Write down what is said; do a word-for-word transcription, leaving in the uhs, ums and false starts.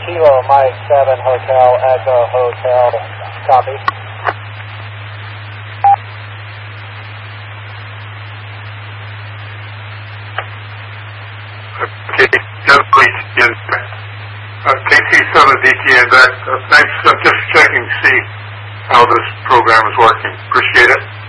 Kilo Mike seven Hotel Echo Hotel. Copy. Okay, please, again. Uh, K C seven D T N back. Uh, thanks. I'm just checking to see how this program is working. Appreciate it.